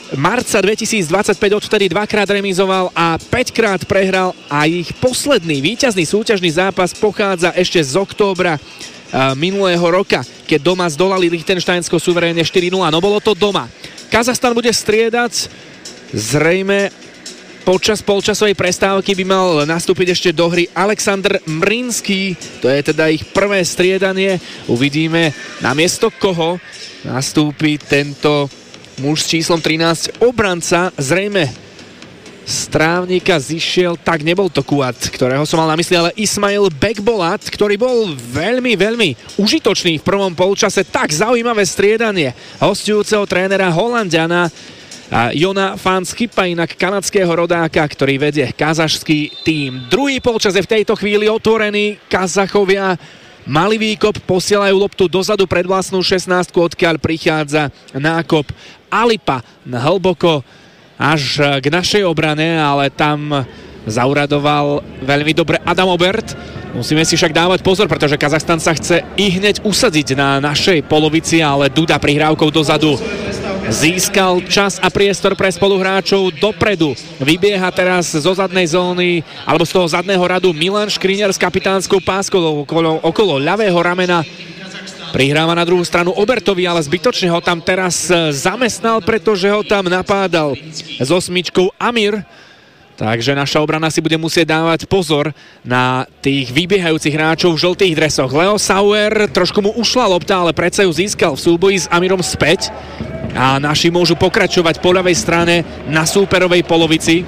marca 2025, odtedy dvakrát remizoval a 5-krát prehral a ich posledný víťazný súťažný zápas pochádza ešte z októbra minulého roka, keď doma zdolali Lichtensteinsko suverénne 4-0, no bolo to doma. Kazachstan bude striedať, zrejme počas polčasovej prestávky by mal nastúpiť ešte do hry Aleksandr Mrinský, to je teda ich prvé striedanie. Uvidíme, namiesto koho nastúpi tento muž s číslom 13, obranca, zrejme z Trávnika zišiel, tak nebol to Kuat, ktorého som mal na mysli, ale Ismail Bekbolat, ktorý bol veľmi, veľmi užitočný v prvom polčase. Tak zaujímavé striedanie hosťujúceho trénera Holanďana Jona van Schippa, inak kanadského rodáka, ktorý vedie kazašský tím. Druhý polčas je v tejto chvíli otvorený. Kazachovia mali výkop, posielajú loptu dozadu pred vlastnú 16, odkiaľ prichádza nákop Alipa hlboko až k našej obrane, ale tam zauradoval veľmi dobre Adam Obert. Musíme si však dávať pozor, pretože Kazachstan sa chce i hneď usadiť na našej polovici, ale Duda prihrávkou dozadu získal čas a priestor pre spoluhráčov dopredu. Vybieha teraz zo zadnej zóny, alebo z toho zadného radu Milan Škriňar s kapitánskou páskou okolo ľavého ramena. Prihráva na druhú stranu Obertovi, ale zbytočne ho tam teraz zamestnal, pretože ho tam napádal s osmičkou Amir. Takže naša obrana si bude musieť dávať pozor na tých vybiehajúcich hráčov v žltých dresoch. Leo Sauer, trošku mu ušla lopta, ale predsa ju získal v súboji s Amirom späť. A naši môžu pokračovať po ľavej strane na súperovej polovici.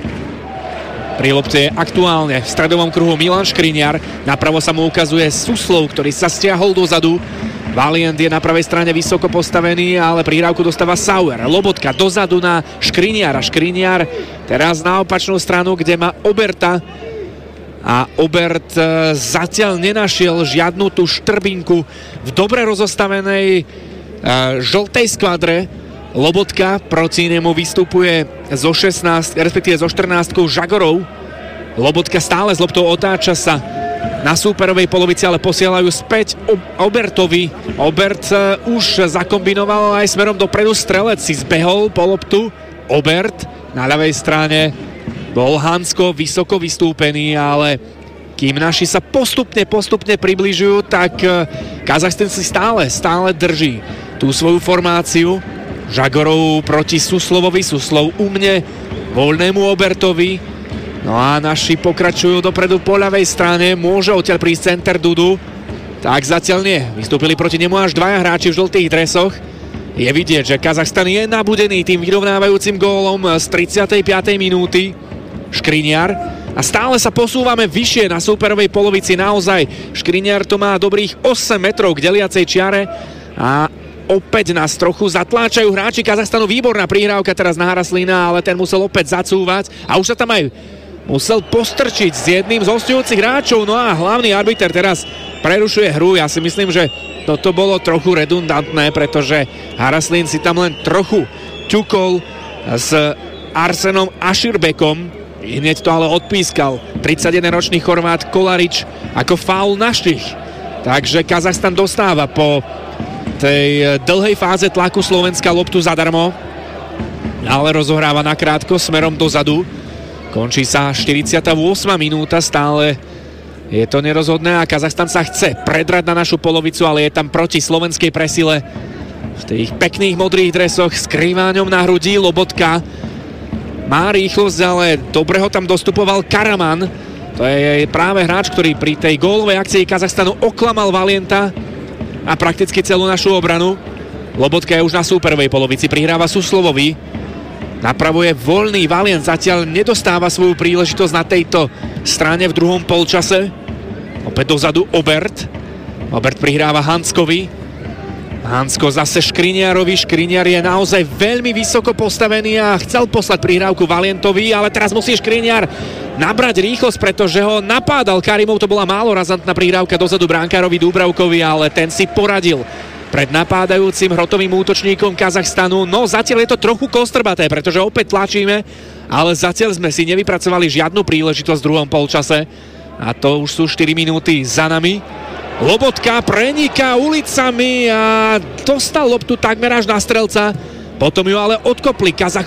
Pri lopte je aktuálne v stredovom kruhu Milan Škriňar. Napravo sa mu ukazuje Suslov, ktorý sa stiahol dozadu. Valiant je na pravej strane vysoko postavený, ale prihrávku dostáva Sauer. Lobotka dozadu na Škriňara. Škriňar teraz na opačnú stranu, kde má Oberta. A Obert zatiaľ nenašiel žiadnu tú štrbinku v dobre rozostavenej žltej skvadre. Lobotka proti nemu vystupuje zo 16, respektíve zo 14 Žagorov. Lobotka stále s loptou otáča sa na súperovej polovici, ale posielajú späť Obertovi. Obert už zakombinoval aj smerom dopredu, strelec si zbehol po loptu. Obert na ľavej strane bol Hansko vysoko vystúpený, ale kým naši sa postupne približujú, tak Kazachstan si stále drží tú svoju formáciu. Žagorov proti Suslovovi, Suslov u mne, voľnému Obertovi. No a naši pokračujú dopredu po ľavej strane, môže odtiaľ prísť center Dudu. Tak zatiaľ nie, vystúpili proti nemu až dvaja hráči v žltých dresoch. Je vidieť, že Kazachstan je nabudený tým vyrovnávajúcim gólom z 35. minúty. Škriňar. A stále sa posúvame vyššie na súperovej polovici, naozaj. Škriňar to má dobrých 8 metrov k deliacej čiare a opäť nás trochu zatláčajú hráči Kazachstanu. Výborná prihrávka teraz na Haraslína, ale ten musel opäť zacúvať a už sa tam aj musel postrčiť s jedným z hosťujúcich hráčov. No a hlavný arbiter teraz prerušuje hru. Ja si myslím, že toto bolo trochu redundantné, pretože Haraslín si tam len trochu ťukol s Arsenom Aširbekom. Hneď to ale odpískal 31-ročný Chorvát Kolarič ako faul na štih. Takže Kazachstan dostáva po tej dlhej fáze tlaku Slovenska loptu zadarmo, ale rozohráva nakrátko smerom dozadu. Končí sa 48. minúta, stále je to nerozhodné a Kazachstan sa chce predrať na našu polovicu, ale je tam proti slovenskej presile v tých pekných modrých dresoch s krýváňom na hrudi. Lobotka má rýchlosť, ale dobre ho tam dostupoval Karaman. To je práve hráč, ktorý pri tej gólovej akcii Kazachstanu oklamal Valienta a prakticky celú našu obranu. Lobotka je už na súperovej polovici, prihráva Suslovovi. Napravo je voľný, Valiant zatiaľ nedostáva svoju príležitosť na tejto strane v druhom polčase. Opäť dozadu Obert. Obert prihráva Hanskovi. Hansko zase Škriňarovi. Škriňar je naozaj veľmi vysoko postavený a chcel poslať prihrávku Valientovi, ale teraz musí Škriňar nabrať rýchlosť, pretože ho napádal Karimov. To bola málo razantná prihrávka dozadu brankárovi Dúbravkovi, ale ten si poradil pred napádajúcim hrotovým útočníkom Kazachstanu. No zatiaľ je to trochu kostrbaté, pretože opäť tlačíme, ale zatiaľ sme si nevypracovali žiadnu príležitosť v druhom polčase a to už sú 4 minúty za nami. Lobotka preniká ulicami a dostal loptu takmer až na strelca. Potom ju ale odkopli